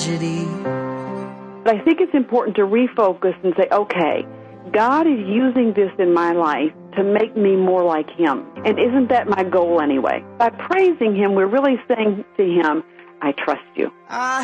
tragedy. But I think it's important to refocus and say, okay, God is using this in my life to make me more like Him. And isn't that my goal anyway? By praising Him, we're really saying to Him, I trust you.